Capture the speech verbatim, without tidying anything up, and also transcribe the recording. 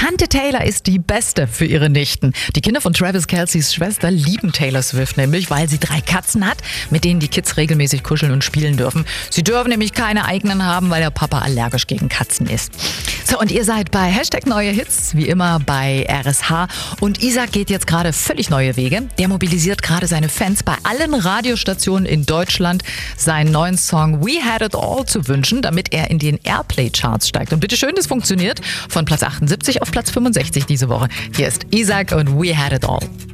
Tante Taylor ist die Beste für ihre Nichten. Die Kinder von Travis Kelce's Schwester lieben Taylor Swift nämlich, weil sie drei Katzen hat, mit denen die Kids regelmäßig kuscheln und spielen dürfen. Sie dürfen nämlich keine eigenen haben, weil der Papa allergisch gegen Katzen ist. So, und ihr seid bei Hashtag Neue Hits, wie immer bei R S H. Und Isaac geht jetzt gerade völlig neue Wege. Der mobilisiert gerade seine Fans bei allen Radiostationen in Deutschland, seinen neuen Song We Had It All zu wünschen, damit er in den Airplay-Charts steigt. Und bitteschön, das funktioniert. Von Platz achtundsiebzig auf Platz fünfundsechzig diese Woche. Hier ist Isaac und We Had It All.